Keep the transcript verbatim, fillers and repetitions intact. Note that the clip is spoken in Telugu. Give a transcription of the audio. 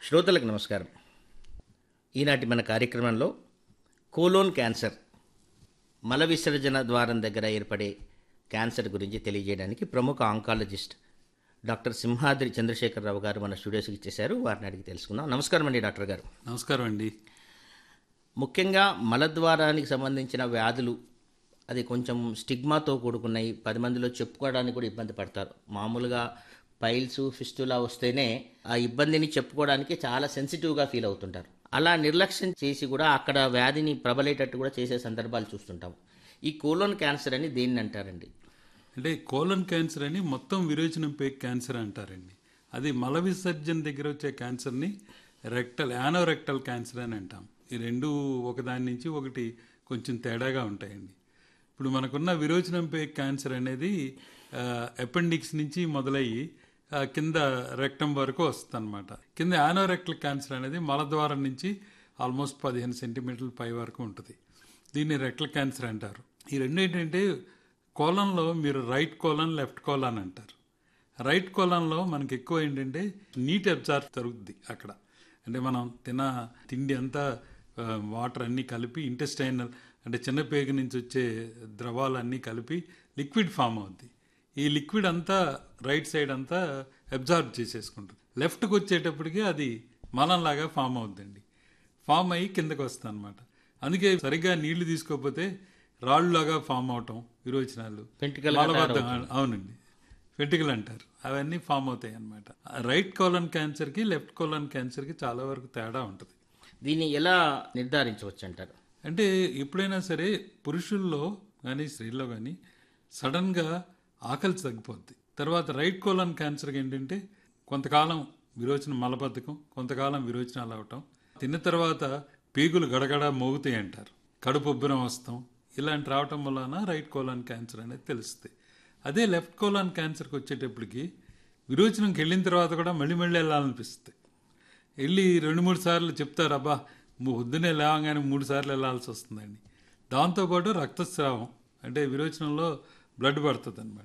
శ్రోతలకు నమస్కారం. ఈనాటి మన కార్యక్రమంలో కోలోన్ క్యాన్సర్, మల విసర్జన ద్వారం దగ్గర ఏర్పడే క్యాన్సర్ గురించి తెలియజేయడానికి ప్రముఖ ఆంకాలజిస్ట్ డాక్టర్ సింహాద్రి చంద్రశేఖరరావు గారు మన స్టూడియోస్కి ఇచ్చేశారు. వారిని అడిగి తెలుసుకుందాం. నమస్కారం అండి డాక్టర్ గారు. నమస్కారం అండి. ముఖ్యంగా మలద్వారానికి సంబంధించిన వ్యాధులు అది కొంచెం స్టిగ్మాతో కూడుకున్నాయి. పది మందిలో చెప్పుకోవడానికి కూడా ఇబ్బంది పడతారు. మామూలుగా పైల్స్ ఫిస్టులా వస్తేనే ఆ ఇబ్బందిని చెప్పుకోవడానికి చాలా సెన్సిటివ్గా ఫీల్ అవుతుంటారు. అలా నిర్లక్ష్యం చేసి కూడా అక్కడ వ్యాధిని ప్రబలేటట్టు కూడా చేసే సందర్భాలు చూస్తుంటాం. ఈ కోలోన్ క్యాన్సర్ అని దేన్ని అంటారండి? అంటే కోలన్ క్యాన్సర్ అని మొత్తం విరోచనం పేక్ క్యాన్సర్ అంటారండి. అది మల విసర్జన దగ్గర వచ్చే క్యాన్సర్ని రెక్టల్ యానోరెక్టల్ క్యాన్సర్ అని అంటాం. ఈ రెండు ఒకదాని నుంచి ఒకటి కొంచెం తేడాగా ఉంటాయండి. ఇప్పుడు మనకున్న విరోచనం పేక్ క్యాన్సర్ అనేది అపెండిక్స్ నుంచి మొదలయ్యి ఆ, కింద రెక్టం వరకు వస్తుంది అనమాట. కింద యానోరెక్టల్ క్యాన్సర్ అనేది మలద్వారం నుంచి ఆల్మోస్ట్ పదిహేను సెంటీమీటర్ల పై వరకు ఉంటుంది. దీన్ని రెక్టల్ క్యాన్సర్ అంటారు. ఈ రెండు ఏంటంటే కోలంలో మీరు రైట్ కోలన్ లెఫ్ట్ కోలన్ అంటారు. రైట్ కోలన్లో మనకి ఎక్కువ ఏంటంటే నీట్ అబ్జార్బ్ జరుగుద్ది అక్కడ. అంటే మనం తిన తిండి అంతా వాటర్ అన్నీ కలిపి ఇంటెస్టైనల్ అంటే చిన్న పేగు నుంచి వచ్చే ద్రవాలన్నీ కలిపి లిక్విడ్ ఫామ్ అవుద్ది. ఈ లిక్విడ్ అంతా రైట్ సైడ్ అంతా అబ్జార్బ్ చేసేసుకుంటుంది. లెఫ్ట్కి వచ్చేటప్పటికి అది మలంలాగా ఫామ్ అవుద్దండి. ఫామ్ అయ్యి కిందకు వస్తుంది అనమాట. అందుకే సరిగ్గా నీళ్లు తీసుకోకపోతే రాళ్ళులాగా ఫామ్ అవటం విరోచనాలు, వెంట్రుకలుగా మలబద్ధం, అవునండి, వెంట్రుకలు అంటారు, అవన్నీ ఫామ్ అవుతాయి అనమాట. రైట్ కోలన్ క్యాన్సర్కి లెఫ్ట్ కోలన్ క్యాన్సర్కి చాలా వరకు తేడా ఉంటుంది. దీన్ని ఎలా నిర్ధారించవచ్చు అంటారు? అంటే ఎప్పుడైనా సరే పురుషుల్లో కానీ స్త్రీల్లో కానీ సడన్గా ఆకలి తగ్గిపోద్ది. తర్వాత రైట్ కోలన్ క్యాన్సర్కి ఏంటంటే కొంతకాలం విరోచనం మలబద్ధకం, కొంతకాలం విరోచనాలు అవటం, తిన్న తర్వాత పేగులు గడగడ మోగుతాయి అంటారు, కడుపు ఉబ్బరం వస్తాం, ఇలాంటి రావటం వలన రైట్ కోలన్ క్యాన్సర్ అనేది తెలుస్తుంది. అదే లెఫ్ట్ కోలన్ క్యాన్సర్కి వచ్చేటప్పటికి విరోచనంకి వెళ్ళిన తర్వాత కూడా మళ్ళీ మళ్ళీ వెళ్ళాలనిపిస్తుంది. వెళ్ళి రెండు మూడు సార్లు చెప్తారు, అబ్బా పొద్దునే లేవగానే మూడు సార్లు వెళ్ళాల్సి వస్తుందండి. దాంతోపాటు రక్తస్రావం అంటే విరోచనంలో బ్లడ్ పడుతుంది అనమాట.